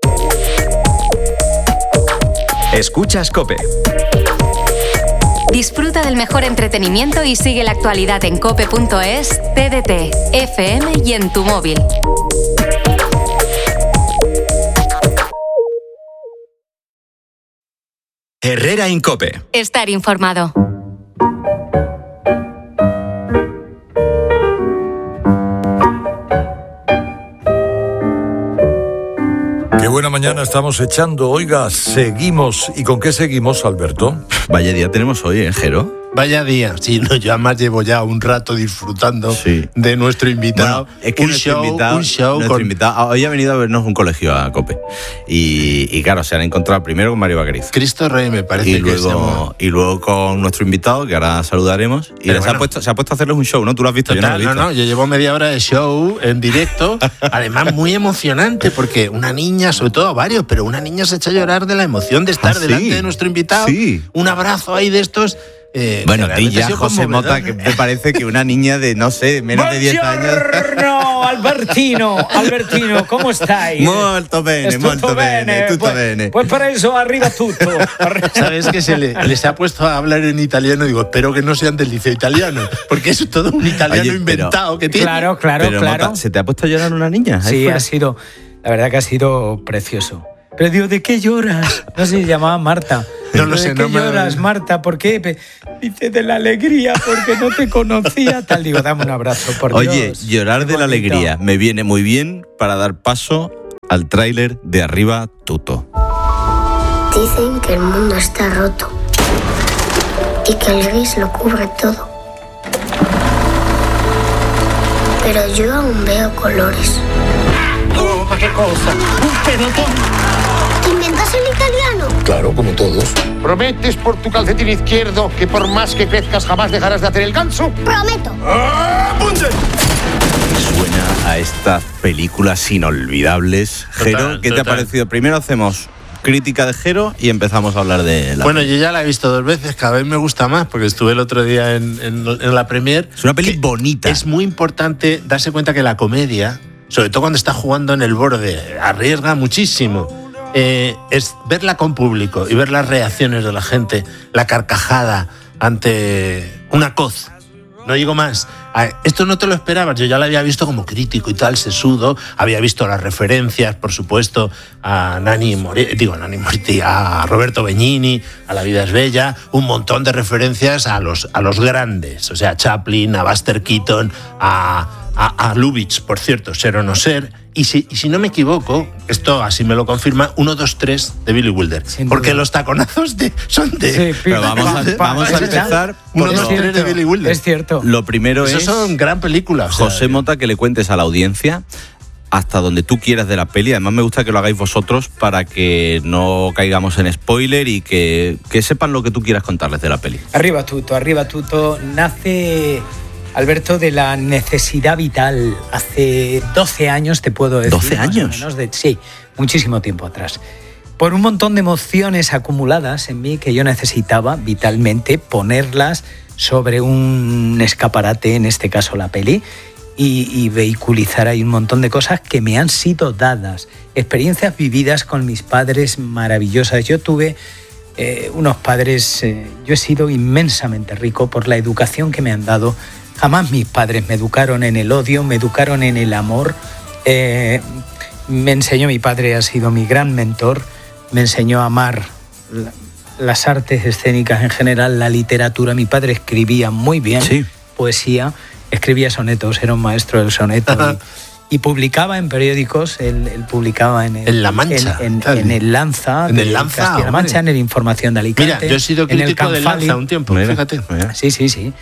Escuchas COPE. Disfruta del mejor entretenimiento y sigue la actualidad en cope punto es, T D T, F M y en tu móvil. Herrera en COPE. Estar informado. Qué buena mañana estamos echando. Oiga, seguimos. ¿Y con qué seguimos, Alberto? Vaya día tenemos hoy, ¿eh, Jero? Vaya día, sí, no, yo además llevo ya un rato disfrutando sí. de nuestro invitado. Bueno, es que un nuestro show, invitado, un show nuestro con... invitado hoy ha venido a vernos un colegio a COPE. Y, y claro, se han encontrado primero con Mario Vaquerizo. Cristo Rey, me parece y que luego, y luego con nuestro invitado, que ahora saludaremos. Y les bueno, ha puesto, se ha puesto a hacerles un show, ¿no? Tú lo has visto, total, yo no lo he visto. No, no, yo llevo media hora de show en directo. Además, muy emocionante, porque una niña, sobre todo varios, pero una niña se echa a llorar de la emoción de estar ¿Ah, delante sí? de nuestro invitado. Sí. Un abrazo ahí de estos... Eh, bueno, di ya, José Mota, que me parece que una niña de, no sé, menos de diez años... No, Albertino, Albertino, ¿cómo estáis? Molto bene, molto bene, tutto pues, bene. Pues para eso, arriba tutto. ¿Sabes que se le, les ha puesto a hablar en italiano? Digo, espero que no sean del liceo italiano, porque es todo un italiano Oye, inventado pero, que tiene. Claro, claro, pero, claro. Mota, ¿se te ha puesto a llorar una niña? Sí, fuera? ha sido, la verdad que ha sido precioso. Pero digo, ¿de qué lloras? No sé, se llamaba Marta. No lo sé, ¿De qué no me... lloras, Marta? ¿Por qué? Dice, de la alegría, porque no te conocía. Tal, digo, dame un abrazo, por Oye, Dios. Oye, llorar de bonito. La alegría me viene muy bien para dar paso al tráiler de Arriba Tutto. Dicen que el mundo está roto y que el gris lo cubre todo. Pero yo aún veo colores. Oh, ¿qué cosa? Un pelotón. ¿Inventas el italiano? Claro, como todos. ¿Prometes por tu calcetín izquierdo que por más que crezcas jamás dejarás de hacer el ganso? Prometo. ¡Ah, punte! Suena a estas películas inolvidables. Jero, ¿qué total. te ha parecido? Primero hacemos crítica de Jero y empezamos a hablar de la Bueno, peli. yo ya la he visto dos veces, cada vez me gusta más, porque estuve el otro día en, en, en la premier. Es una peli bonita. Es muy importante darse cuenta que la comedia, sobre todo cuando está jugando en el borde, arriesga muchísimo. Eh, es verla con público y ver las reacciones de la gente, la carcajada ante una coz. No digo más. Esto no te lo esperabas. Yo ya lo había visto como crítico y tal, sesudo. Había visto las referencias, por supuesto, a Nani Moretti, digo, a Nani Moretti, a Roberto Benigni, a La vida es bella, un montón de referencias a los, a los grandes, o sea, a Chaplin, a Buster Keaton, a, a, a Lubitsch, por cierto, Ser o no ser. Y si, y si no me equivoco, esto así me lo confirma, uno, dos, tres de Billy Wilder. Porque los taconazos de, son de... Sí, pero vamos a, vamos a empezar... uno, dos, tres de Billy Wilder. Es cierto. Lo primero Eso es... son gran películas. O sea, José Mota, que le cuentes a la audiencia hasta donde tú quieras de la peli. Además me gusta que lo hagáis vosotros para que no caigamos en spoiler y que, que sepan lo que tú quieras contarles de la peli. Arriba tutto, arriba tutto. Nace... Alberto, de la necesidad vital. Hace doce años, te puedo decir. ¿doce años? Menos de, sí, muchísimo tiempo atrás. Por un montón de emociones acumuladas en mí que yo necesitaba vitalmente ponerlas sobre un escaparate, en este caso la peli, y, y vehiculizar ahí un montón de cosas que me han sido dadas. Experiencias vividas con mis padres maravillosas. Yo tuve eh, unos padres... Eh, yo he sido inmensamente rico por la educación que me han dado. Jamás mis padres me educaron en el odio, me educaron en el amor. Eh, me enseñó, mi padre ha sido mi gran mentor, me enseñó a amar la, las artes escénicas en general, la literatura. Mi padre escribía muy bien, sí. poesía, escribía sonetos, era un maestro del soneto. Y, y publicaba en periódicos, él, él publicaba en, el, en La Mancha, en, en, en el Lanza, en el Lanza, La Mancha, en el Información de Alicante. Mira, yo he sido crítico del Lanza un tiempo, mira, fíjate. Mira. Sí, sí, sí.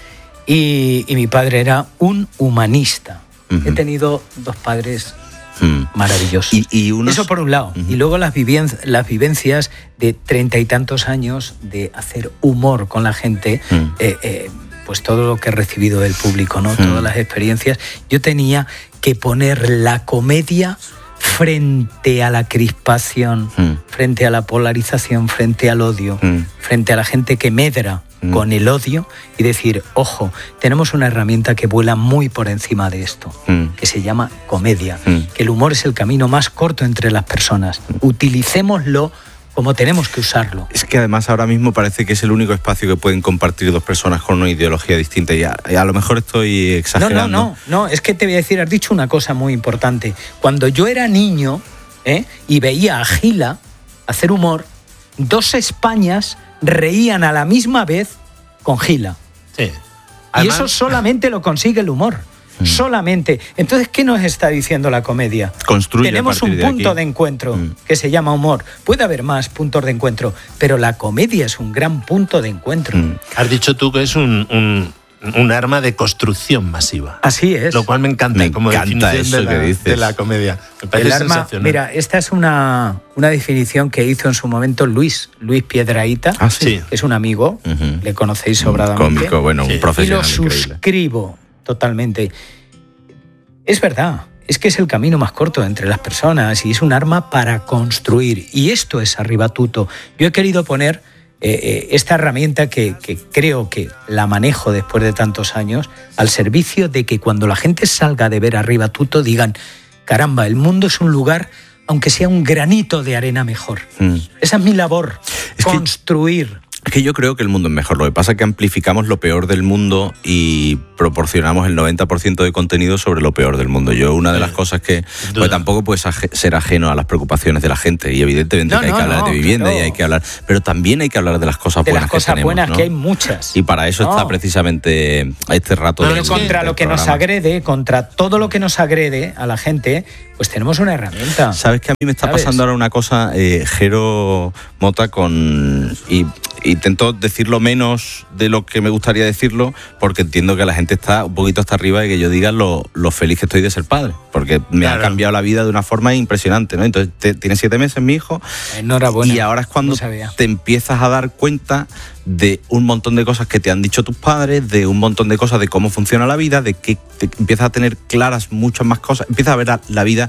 Y, y mi padre era un humanista. Uh-huh. He tenido dos padres uh-huh. maravillosos. Y, y unos... Eso por un lado. Uh-huh. Y luego las, viven- las vivencias de treinta y tantos años de hacer humor con la gente. Uh-huh. eh, eh, pues todo lo que he recibido del público, ¿no? Uh-huh. Todas las experiencias. Yo tenía que poner la comedia frente a la crispación, uh-huh. frente a la polarización, frente al odio, uh-huh. frente a la gente que medra con el odio y decir, ojo, tenemos una herramienta que vuela muy por encima de esto, mm. que se llama comedia, mm. que el humor es el camino más corto entre las personas. Utilicémoslo como tenemos que usarlo. Es que además ahora mismo parece que es el único espacio que pueden compartir dos personas con una ideología distinta y a, y a lo mejor estoy exagerando. No, no, no, no, es que te voy a decir, has dicho una cosa muy importante. Cuando yo era niño ¿eh? y veía a Gila hacer humor, dos Españas reían a la misma vez con Gila. Sí. Además, y eso solamente lo consigue el humor. Mm. Solamente. Entonces, ¿qué nos está diciendo la comedia? Construye Tenemos un de punto aquí. de encuentro mm. que se llama humor. Puede haber más puntos de encuentro, pero la comedia es un gran punto de encuentro. Mm. Has dicho tú que es un, un, un arma de construcción masiva. Así es. Lo cual me encanta me como encanta definición eso de, la, que dices. de la comedia. Me parece El arma, sensacional. mira, esta es una, una definición que hizo en su momento Luis, Luis Piedrahíta, ah, sí. que es un amigo, uh-huh. le conocéis sobradamente. Un cómico, bueno, sí. un profesional y lo increíble. suscribo totalmente. Es verdad, es que es el camino más corto entre las personas y es un arma para construir. Y esto es Arribatuto. Yo he querido poner eh, eh, esta herramienta que, que creo que la manejo después de tantos años al servicio de que cuando la gente salga de ver Arribatuto digan, caramba, el mundo es un lugar, aunque sea un granito de arena mejor. Mm. Esa es mi labor, es construir. Que... Es que yo creo que el mundo es mejor. Lo que pasa es que amplificamos lo peor del mundo y proporcionamos el noventa por ciento de contenido sobre lo peor del mundo. Yo, una de las cosas que... Pues tampoco puedes ser ajeno a las preocupaciones de la gente. Y evidentemente no, que hay no, que hablar no, de vivienda claro. y hay que hablar... Pero también hay que hablar de las cosas de buenas las cosas que tenemos, buenas, ¿no? que hay muchas. Y para eso no. está precisamente a este rato... Pero del, contra del lo que programa. nos agrede, contra todo lo que nos agrede a la gente, pues tenemos una herramienta. ¿Sabes que a mí me está ¿Sabes? pasando ahora una cosa, eh, Jero Mota, con... Y, intento decirlo menos de lo que me gustaría decirlo porque entiendo que la gente está un poquito hasta arriba de que yo diga lo, lo feliz que estoy de ser padre, porque me claro. ha cambiado la vida de una forma impresionante, ¿no? Entonces te, tiene siete meses mi hijo. Enhorabuena. Y ahora es cuando no te empiezas a dar cuenta de un montón de cosas que te han dicho tus padres, de un montón de cosas de cómo funciona la vida, de que te empiezas a tener claras muchas más cosas, empiezas a ver la vida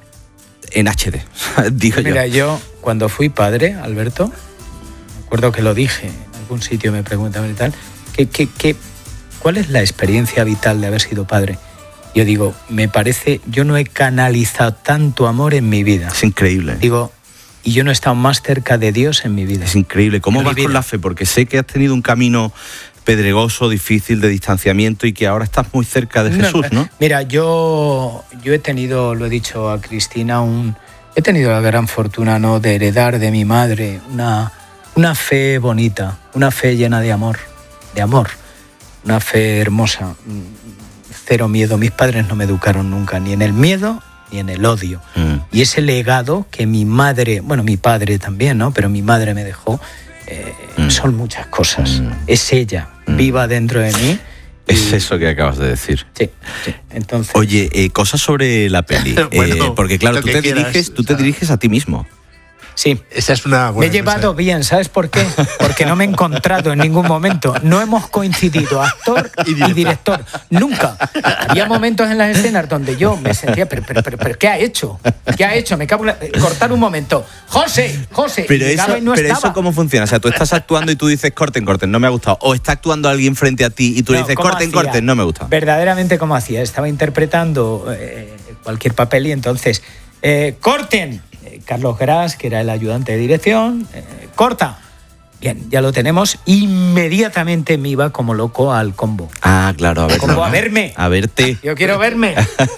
en H D, digo yo. Mira, yo cuando fui padre, Alberto, recuerdo que lo dije, en algún sitio me preguntaban y tal, que, que, que, ¿cuál es la experiencia vital de haber sido padre? Yo digo, me parece, yo no he canalizado tanto amor en mi vida. Es increíble. Digo, y yo no he estado más cerca de Dios en mi vida. Es increíble. ¿Cómo en vas con la fe? Porque sé que has tenido un camino pedregoso, difícil, de distanciamiento y que ahora estás muy cerca de Jesús, ¿no? Mira, yo, yo he tenido, lo he dicho a Cristina, un, he tenido la gran fortuna, ¿no?, de heredar de mi madre una... Una fe bonita, una fe llena de amor, de amor, una fe hermosa, cero miedo. Mis padres no me educaron nunca, ni en el miedo ni en el odio. Mm. Y ese legado que mi madre, bueno, mi padre también, ¿no? Pero mi madre me dejó, eh, mm. son muchas cosas. Mm. Es ella, mm. viva dentro de mí. Es y... eso que acabas de decir. Sí, sí. Entonces... Oye, eh, cosas sobre la peli. bueno, eh, porque claro, tú te, diriges, tú te diriges a ti mismo. Sí, esa es una buena me he llevado cosa. bien, ¿sabes por qué? Porque no me he encontrado en ningún momento. No hemos coincidido, actor y director. y director. Nunca. Había momentos en las escenas donde yo me sentía, pero, pero, pero, pero ¿qué ha hecho? ¿Qué ha hecho? Me cago en la... Cortar un momento. ¡José! ¡José! Pero, eso, y no pero estaba. eso, ¿cómo funciona? O sea, tú estás actuando y tú dices, corten, corten, no me ha gustado. O está actuando alguien frente a ti y tú no, le dices, corten, hacía? corten, no me gusta. Verdaderamente, ¿cómo hacía? Estaba interpretando eh, cualquier papel y entonces, eh, ¡corten! Carlos Gras, que era el ayudante de dirección, eh, corta. Bien, ya lo tenemos. Inmediatamente me iba como loco al combo. Ah, claro, a ver. Combo, a verme. A verte. Yo quiero verme.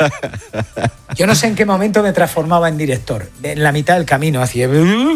Yo no sé en qué momento me transformaba en director. En la mitad del camino hacía...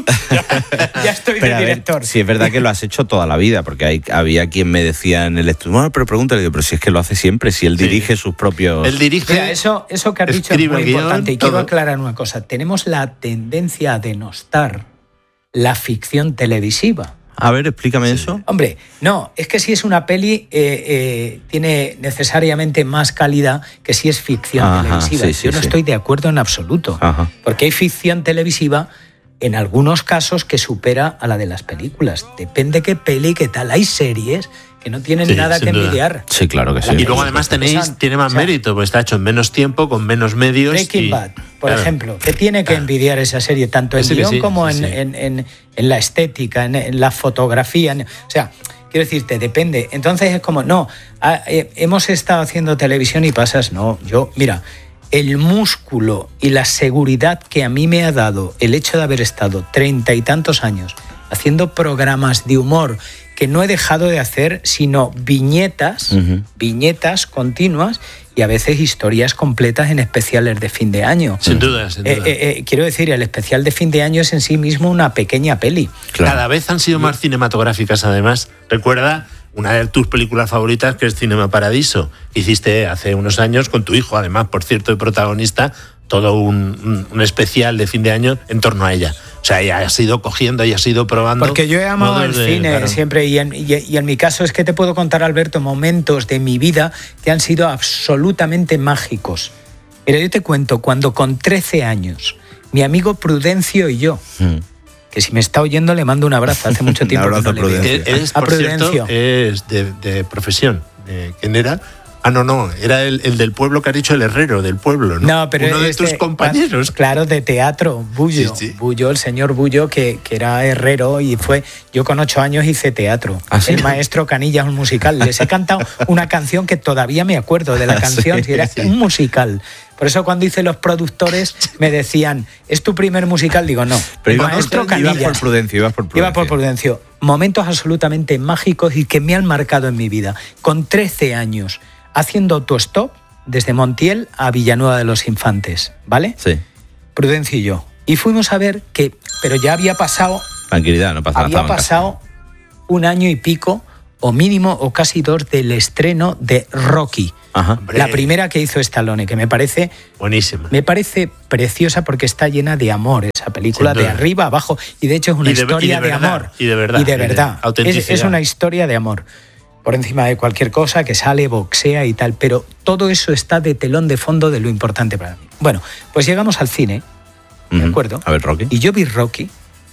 ya, ya estoy pero de director. Ver, si es verdad que lo has hecho toda la vida, porque hay, había quien me decía en el estudio, bueno, pero pregúntale, digo, pero si es que lo hace siempre, si él sí. dirige sus propios... Él dirige... Mira, eso, eso que has dicho es muy guión, importante. Y todo. Quiero aclarar una cosa. Tenemos la tendencia a denostar la ficción televisiva. A ver, explícame sí. eso. Hombre, no, es que si es una peli, eh, eh, tiene necesariamente más calidad que si es ficción Ajá, televisiva. Sí, sí, Yo no sí. estoy de acuerdo en absoluto. Ajá. Porque hay ficción televisiva, en algunos casos, que supera a la de las películas. Depende qué peli, qué tal. Hay series que no tienen sí, nada que envidiar. Sí, claro que sí. Y luego además tenéis, tiene más o sea, mérito, porque está hecho en menos tiempo, con menos medios. Breaking y, Bad, por claro. ejemplo, que tiene que envidiar esa serie, tanto en guión sí, como sí, en, sí. En, en, en la estética, en, en la fotografía. En, o sea, quiero decirte, depende. Entonces es como, no, ha, eh, hemos estado haciendo televisión y pasas, no, yo, mira, el músculo y la seguridad que a mí me ha dado el hecho de haber estado treinta y tantos años haciendo programas de humor que no he dejado de hacer, sino viñetas, uh-huh. viñetas continuas y a veces historias completas en especiales de fin de año. Sin duda, sin duda. Eh, eh, eh, quiero decir, el especial de fin de año es en sí mismo una pequeña peli. Claro. Cada vez han sido más cinematográficas, además. Recuerda una de tus películas favoritas, que es Cinema Paradiso. Hiciste hace unos años con tu hijo, además, por cierto, de protagonista, todo un, un, un especial de fin de año en torno a ella. O sea, ya has ido cogiendo y has ido probando. Porque yo he amado el de, cine claro. siempre y en, y, y en mi caso es que te puedo contar, Alberto, momentos de mi vida que han sido absolutamente mágicos. Pero yo te cuento, cuando con trece años, mi amigo Prudencio y yo, mm. que si me está oyendo le mando un abrazo, hace mucho tiempo un abrazo que no le veo. Es, por Prudencio. Cierto, es de, de profesión. Eh, ¿Quién era? Ah, no, no, era el, el del pueblo que ha dicho el herrero del pueblo, ¿no? No, pero uno de este, tus compañeros. Claro, de teatro, Bullo. Sí, sí. Bullo, el señor Bullo, que, que era herrero y fue... Yo con ocho años hice teatro. ¿Ah, sí? El maestro Canillas, un musical. Les he cantado una canción que todavía me acuerdo de la canción, sí, era sí. un musical. Por eso cuando hice los productores me decían, ¿es tu primer musical? Digo, no. Pero el maestro Canillas. Iba por Prudencio, iba por Prudencio. Iba por Prudencio. Momentos absolutamente mágicos y que me han marcado en mi vida. Con trece años... haciendo autostop desde Montiel a Villanueva de los Infantes, ¿vale? Sí. Prudencio y yo. Y fuimos a ver que, pero ya había pasado... Tranquilidad, no pasa nada. Había pasado un año y pico, o mínimo, o casi dos, del estreno de Rocky. Ajá. La primera que hizo Stallone, que me parece... Buenísima. Me parece preciosa porque está llena de amor, esa película, de arriba a abajo. Y de hecho es una de, historia de, de, verdad, de amor. Y de verdad. Y de verdad. Y de es, es una historia de amor. Por encima de cualquier cosa, que sale, boxea y tal, pero todo eso está de telón de fondo de lo importante para mí. Bueno, pues llegamos al cine, ¿de uh-huh. acuerdo? A ver, Rocky. Y yo vi Rocky,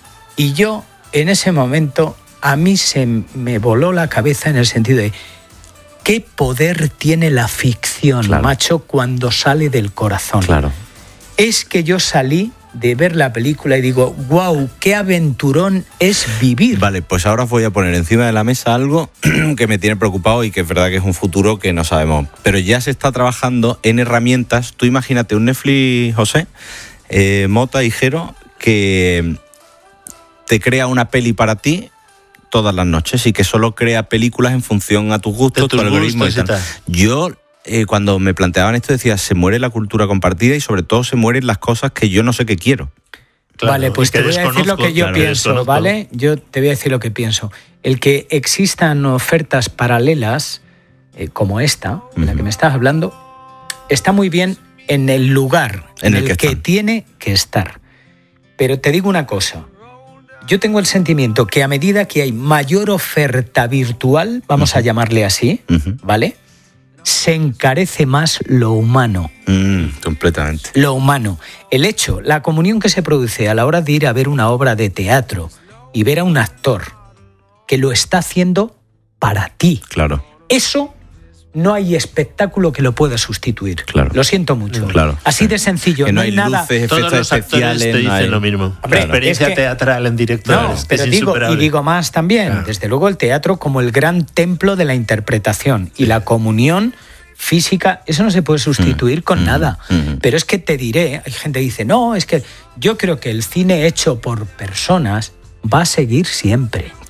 y yo, en ese momento, a mí se me voló la cabeza en el sentido de qué poder tiene la ficción, claro. macho, cuando sale del corazón. Claro. Es que yo salí de ver la película y digo, wow, qué aventurón es vivir. Vale, pues ahora os voy a poner encima de la mesa algo que me tiene preocupado y que es verdad que es un futuro que no sabemos. Pero ya se está trabajando en herramientas. Tú imagínate un Netflix, José, eh, Mota y Jero, que te crea una peli para ti todas las noches y que solo crea películas en función a tus gustos, tu algoritmo y tal. tal. Yo... Eh, cuando me planteaban esto decía, se muere la cultura compartida y sobre todo se mueren las cosas que yo no sé qué quiero. Claro, vale, pues te voy a decir lo que yo claro, pienso, ¿vale? Yo te voy a decir lo que pienso. El que existan ofertas paralelas, eh, como esta, uh-huh. de la que me estás hablando, está muy bien en el lugar en, en el, el que, que tiene que estar. Pero te digo una cosa, yo tengo el sentimiento que a medida que hay mayor oferta virtual, vamos uh-huh. a llamarle así, uh-huh. ¿vale?, se encarece más lo humano. Mm, completamente. Lo humano. El hecho, la comunión que se produce a la hora de ir a ver una obra de teatro y ver a un actor que lo está haciendo para ti. Claro. Eso no hay espectáculo que lo pueda sustituir. Claro. Lo siento mucho. Claro. Así de sencillo. Que no, no hay, hay nada. Luces, todos los actores te dicen hay... lo mismo. Hombre, la experiencia es que... teatral en directo no, es, pero es digo, insuperable. Y digo más también. Claro. Desde luego el teatro como el gran templo de la interpretación y la comunión física, eso no se puede sustituir mm, con mm, nada. Mm. Pero es que te diré, hay gente que dice, no, es que yo creo que el cine hecho por personas va a seguir siempre. Claro.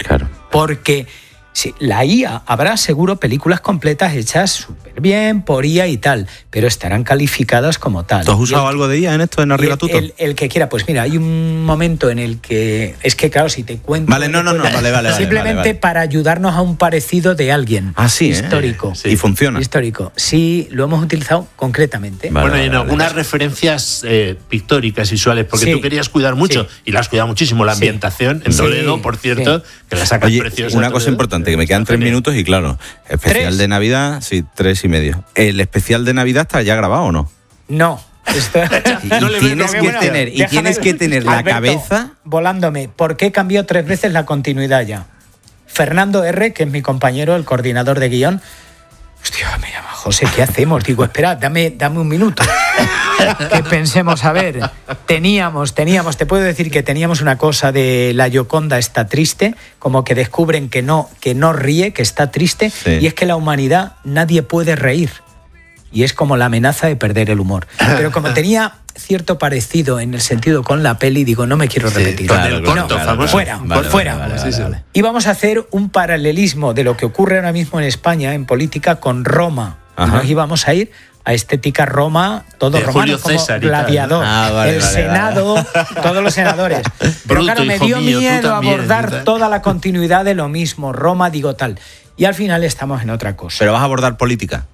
Porque sí, la I A habrá seguro películas completas hechas súper bien por I A y tal, pero estarán calificadas como tal. ¿Tú has usado el, algo de I A en esto en Arriba Tuto? El, el, el que quiera, pues mira, hay un momento en el que... Es que claro, si te cuento... Vale, no, no, no, vale, vale. Simplemente vale, vale. para ayudarnos a un parecido de alguien. Ah, sí, histórico. ¿eh? Sí. Y funciona. Histórico. Sí, lo hemos utilizado concretamente. Vale, bueno, y en vale, algunas vale. referencias eh, pictóricas, visuales, porque sí. tú querías cuidar mucho, sí. y la has cuidado muchísimo, la ambientación sí. en Toledo, sí. por cierto, sí. que la sacas Oye, preciosa. Una cosa importante, que me quedan tres minutos y claro, especial ¿Tres? de Navidad, sí, tres y medio. ¿El especial de Navidad está ya grabado o no? No. Esto... y, no y tienes que bueno, tener, y tienes que tener la Alberto, cabeza... volándome, ¿por qué cambió tres veces la continuidad ya? Fernando R., que es mi compañero, el coordinador de guión, hostia, me llama José, ¿qué hacemos? Digo, espera, dame, dame un minuto. Que pensemos, a ver, teníamos, teníamos, te puedo decir que teníamos una cosa de la Gioconda está triste, como que descubren que no, que no ríe, que está triste, sí. y es que la humanidad nadie puede reír. Y es como la amenaza de perder el humor. Pero como tenía cierto parecido en el sentido con la peli, digo, no me quiero repetir. Sí, claro, claro, no, claro, claro, fuera, vale, por vale, fuera. Vale, vale, vale. Y vamos a hacer un paralelismo de lo que ocurre ahora mismo en España, en política, con Roma. Y nos íbamos a ir a estética Roma, todo romano, como César Gladiador, ah, vale, el vale, Senado, vale. todos los senadores. Pero Bruto, claro, me dio mío, miedo también, abordar ¿verdad? toda la continuidad de lo mismo, Roma, digo tal. Y al final estamos en otra cosa. ¿Pero vas a abordar política?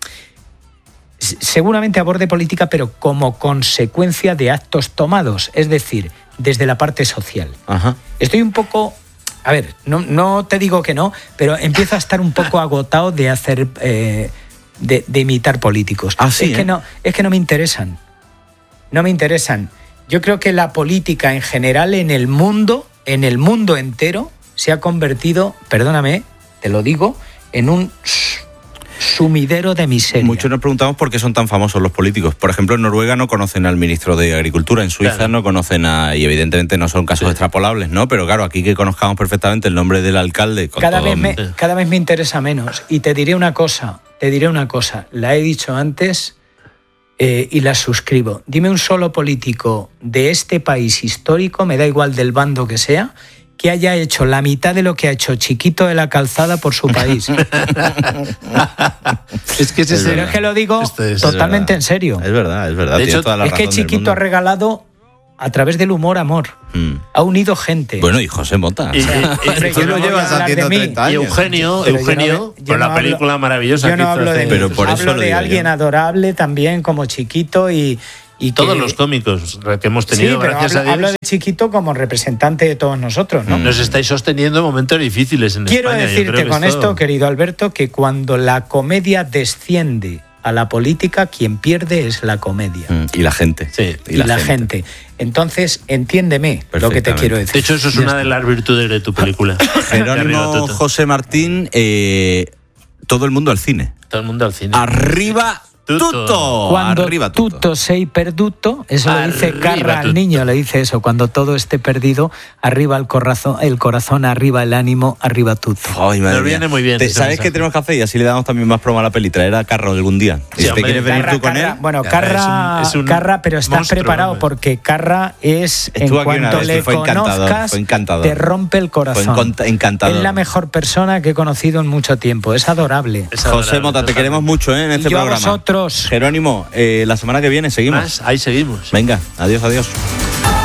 Seguramente aborde política, pero como consecuencia de actos tomados, es decir, desde la parte social. Ajá. Estoy un poco, a ver, no, no te digo que no, pero empiezo a estar un poco agotado de hacer, eh, de, de imitar políticos. Ah, sí, es, ¿eh? que no, es que no me interesan, no me interesan. Yo creo que la política en general en el mundo, en el mundo entero, se ha convertido, perdóname, te lo digo, en un sumidero de miseria. Muchos nos preguntamos por qué son tan famosos los políticos. Por ejemplo, en Noruega no conocen al ministro de Agricultura, en Suiza claro. no conocen a... Y evidentemente no son casos sí. extrapolables, ¿no? Pero claro, aquí que conozcamos perfectamente el nombre del alcalde... Con cada, todo... vez me, cada vez me interesa menos. Y te diré una cosa, te diré una cosa. La he dicho antes eh, y la suscribo. Dime un solo político de este país histórico, me da igual del bando que sea, que haya hecho la mitad de lo que ha hecho Chiquito de la Calzada por su país. es que, es es Pero es que lo digo es, totalmente es en serio. Es verdad, es verdad. De hecho, toda la es que Chiquito ha regalado a través del humor amor. Mm. Ha unido gente. Bueno, y José Mota. Y, y, y, tú lo llevas haciendo treinta años. Y Eugenio, pero Eugenio, no, por la película hablo, maravillosa yo no que hizo. Hablo de pero por hablo eso de lo alguien yo. adorable también como Chiquito y... Y todos que, los cómicos que hemos tenido, sí, pero gracias hablo, a Dios. Hablo de Chiquito como representante de todos nosotros, ¿no? Nos estáis sosteniendo en momentos difíciles en Quiero España. Quiero decirte con esto, esto, querido Alberto, que cuando la comedia desciende a la política, quien pierde es la comedia. Mm, y la gente. Sí, y, y la, la gente. gente. Entonces, entiéndeme lo que te quiero decir. De hecho, eso es una de las virtudes de tu película. Jerónimo José Martín, eh, todo el mundo al cine. Todo el mundo al cine. Arriba... Tuto. Cuando Arriba, tuto. tutto sei perduto, eso arriba, le dice Carra al niño, le dice eso, cuando todo esté perdido, arriba el corazón, el corazón, arriba el ánimo, arriba tutto. Ay, madre Nos viene muy bien. ¿Te, ¿Sabes qué tenemos que hacer? Y así le damos también más promo a la peli, traer a Carra algún día. Sí, si hombre, te quieres venir Carra, tú con Carra, él. Bueno, Carra, es un, es un Carra, pero estás monstruo, preparado hombre. Porque Carra es, Estuvo en cuanto vez, le fue conozcas, fue encantador. te rompe el corazón. Fue encantador. Es la mejor persona que he conocido en mucho tiempo, es adorable. Es adorable José Mota, te queremos mucho ¿eh? en este y yo programa. A vosotros. Jerónimo, eh, la semana que viene seguimos. Más, ahí seguimos. Venga, adiós, adiós.